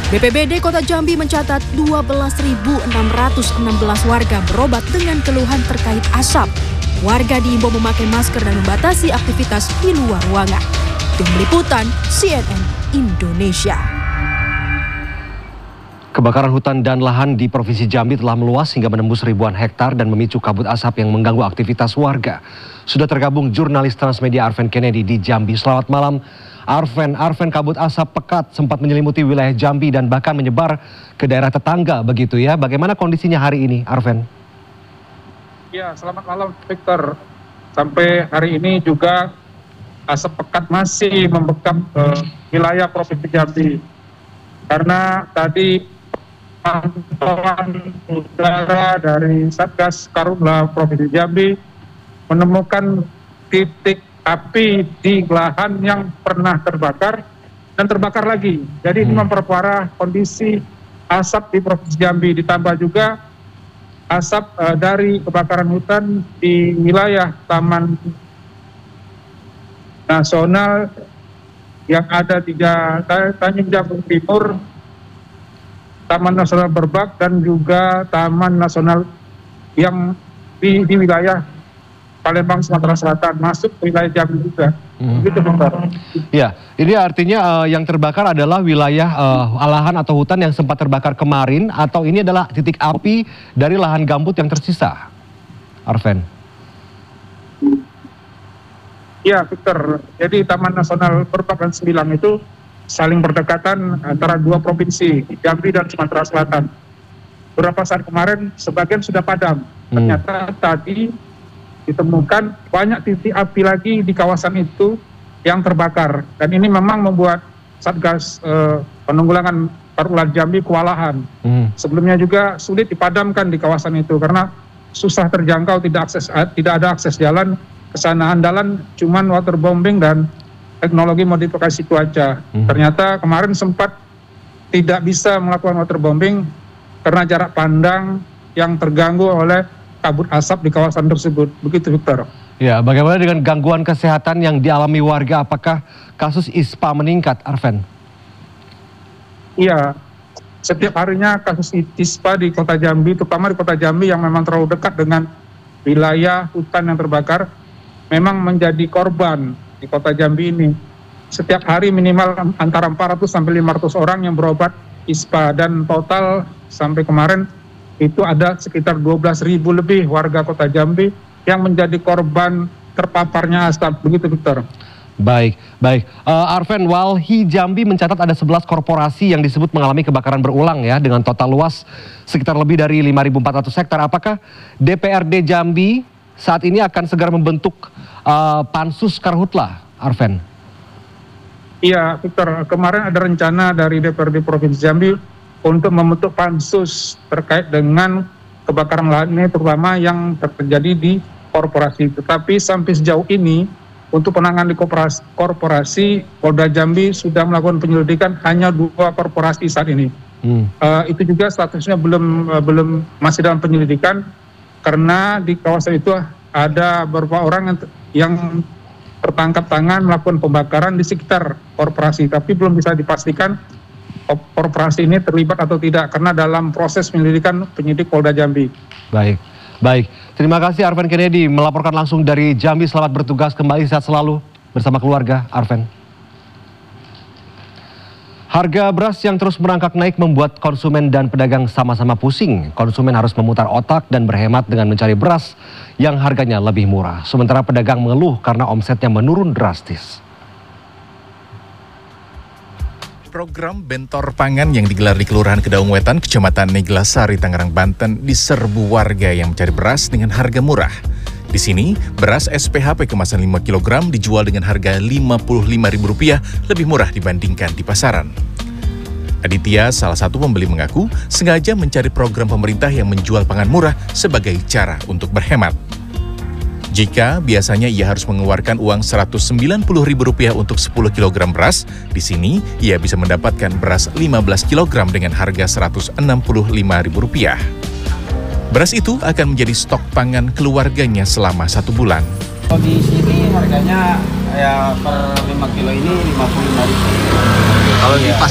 BPBD Kota Jambi mencatat 12.616 warga berobat dengan keluhan terkait asap. Warga diimbau memakai masker dan membatasi aktivitas di luar ruangan. Tim Liputan CNN Indonesia. Kebakaran hutan dan lahan di Provinsi Jambi telah meluas hingga menembus ribuan hektar dan memicu kabut asap yang mengganggu aktivitas warga. Sudah tergabung jurnalis Transmedia Arven Kennedy di Jambi. Selamat malam, Arven. Kabut asap pekat sempat menyelimuti wilayah Jambi dan bahkan menyebar ke daerah tetangga begitu ya. Bagaimana kondisinya hari ini, Arven? Ya, selamat malam, Victor. Sampai hari ini juga asap pekat masih membekam wilayah Provinsi Jambi. Karena tadi pantauan udara dari Satgas Karhutla Provinsi Jambi menemukan titik api di lahan yang pernah terbakar dan terbakar lagi. Jadi ini memperparah kondisi asap di Provinsi Jambi. Ditambah juga asap dari kebakaran hutan di wilayah Taman Nasional yang ada di Tanjung Jabung Timur, Taman Nasional Berbak, dan juga Taman Nasional yang di wilayah Palembang, Sumatera Selatan, masuk ke wilayah Jambi juga. Begitu, Bang. Ya, ini artinya yang terbakar adalah wilayah lahan atau hutan yang sempat terbakar kemarin, atau ini adalah titik api dari lahan gambut yang tersisa, Arven? Ya, Victor. Jadi Taman Nasional Berbak dan Sembilang itu saling berdekatan antara dua provinsi, Jambi dan Sumatera Selatan. Beberapa saat kemarin sebagian sudah padam. Ternyata tadi ditemukan banyak titik api lagi di kawasan itu yang terbakar. Dan ini memang membuat Satgas Penanggulangan Karhutla Jambi kewalahan. Sebelumnya juga sulit dipadamkan di kawasan itu karena susah terjangkau, tidak ada akses jalan ke sana. Andalan cuman waterbombing dan teknologi modifikasi cuaca. Ternyata kemarin sempat tidak bisa melakukan waterbombing karena jarak pandang yang terganggu oleh kabut asap di kawasan tersebut. Begitu, Victor. Ya, bagaimana dengan gangguan kesehatan yang dialami warga? Apakah kasus ISPA meningkat, Arven? Iya, setiap harinya kasus ISPA di Kota Jambi, terutama di Kota Jambi yang memang terlalu dekat dengan wilayah hutan yang terbakar, memang menjadi korban di Kota Jambi ini. Setiap hari minimal antara 400 sampai 500 orang yang berobat ISPA, dan total sampai kemarin itu ada sekitar 12.000 lebih warga Kota Jambi yang menjadi korban terpaparnya asap. Begitu, Victor. Baik. Arven, Walhi Jambi mencatat ada 11 korporasi yang disebut mengalami kebakaran berulang ya, dengan total luas sekitar lebih dari 5.400 hektar. Apakah DPRD Jambi saat ini akan segera membentuk pansus Karhutla, Arven? Iya, Victor. Kemarin ada rencana dari DPRD Provinsi Jambi untuk membentuk pansus terkait dengan kebakaran lahan ini, terutama yang terjadi di korporasi. Tetapi sampai sejauh ini untuk penanganan di korporasi, Polda Jambi sudah melakukan penyelidikan hanya 2 korporasi saat ini. Itu juga statusnya belum masih dalam penyelidikan, karena di kawasan itu ada beberapa orang yang tertangkap tangan melakukan pembakaran di sekitar korporasi, tapi belum bisa dipastikan korporasi ini terlibat atau tidak, karena dalam proses penyelidikan penyidik Polda Jambi. Baik. Terima kasih Arven Kennedy melaporkan langsung dari Jambi. Selamat bertugas kembali, sehat selalu bersama keluarga, Arven. Harga beras yang terus merangkak naik membuat konsumen dan pedagang sama-sama pusing. Konsumen harus memutar otak dan berhemat dengan mencari beras yang harganya lebih murah. Sementara pedagang mengeluh karena omsetnya menurun drastis. Program Bentor Pangan yang digelar di Kelurahan Kedaung Wetan, Kecamatan Neglasari, Tangerang, Banten diserbu warga yang mencari beras dengan harga murah. Di sini, beras SPHP kemasan 5 kg dijual dengan harga Rp55.000 lebih murah dibandingkan di pasaran. Aditya, salah satu pembeli, mengaku sengaja mencari program pemerintah yang menjual pangan murah sebagai cara untuk berhemat. Jika biasanya ia harus mengeluarkan uang Rp190.000 untuk 10 kg beras, di sini ia bisa mendapatkan beras 15 kg dengan harga Rp165.000. Beras itu akan menjadi stok pangan keluarganya selama 1 bulan. Di sini harganya ya per 5 kilo ini Rp55.000. Kalau di